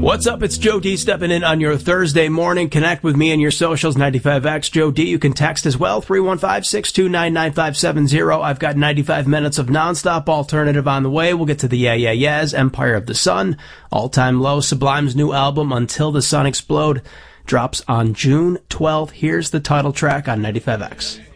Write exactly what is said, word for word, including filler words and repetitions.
What's up? It's Joe D stepping in on your Thursday morning. Connect with me and your socials, ninety-five X Joe D. You can text as well, three one five, six two nine, nine five seven zero. I've got ninety-five minutes of nonstop alternative on the way. We'll get to the Yeah Yeah Yeahs, Empire of the Sun, All Time Low. Sublime's new album, Until the Sun Explode, drops on June twelfth. Here's the title track on ninety-five X.